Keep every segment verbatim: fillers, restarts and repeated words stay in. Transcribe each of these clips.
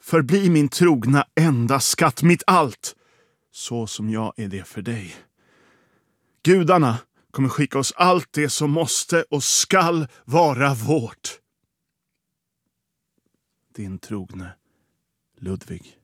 Förbli min trogna enda skatt, mitt allt, så som jag är det för dig. Gudarna kommer skicka oss allt det som måste och skall vara vårt. Din trogne Ludvig.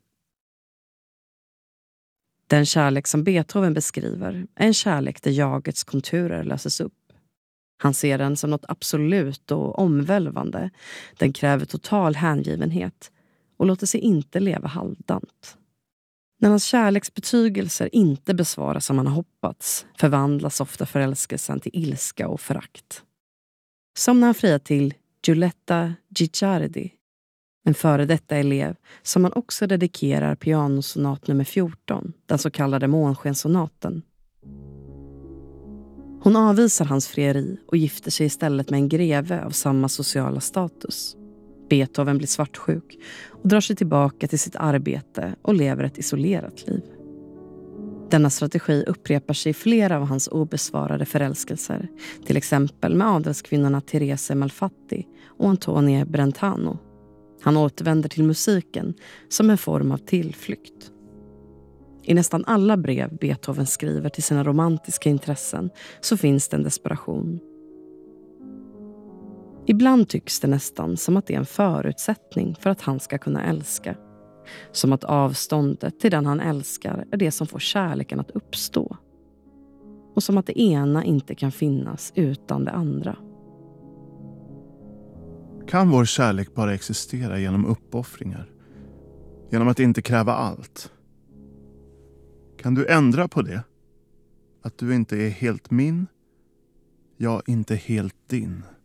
Den kärlek som Beethoven beskriver är en kärlek där jagets konturer löses upp. Han ser den som något absolut och omvälvande. Den kräver total hängivenhet och låter sig inte leva halvdant. När hans kärleksbetygelser inte besvaras som han har hoppats förvandlas ofta förälskelsen till ilska och förakt. Som när han friar till Giulietta Guicciardi, en före detta elev som han också dedikerar pianosonat nummer fjorton, den så kallade månskenssonaten. Hon avvisar hans frieri och gifter sig istället med en greve av samma sociala status. Beethoven blir svartsjuk och drar sig tillbaka till sitt arbete och lever ett isolerat liv. Denna strategi upprepar sig i flera av hans obesvarade förälskelser, till exempel med adelskvinnorna Therese Malfatti och Antonie Brentano. Han återvänder till musiken som en form av tillflykt. I nästan alla brev Beethoven skriver till sina romantiska intressen så finns det en desperation. Ibland tycks det nästan som att det är en förutsättning för att han ska kunna älska. Som att avståndet till den han älskar är det som får kärleken att uppstå. Och som att det ena inte kan finnas utan det andra. Kan vår kärlek bara existera genom uppoffringar? Genom att inte kräva allt? Kan du ändra på det? Att du inte är helt min, jag inte helt din.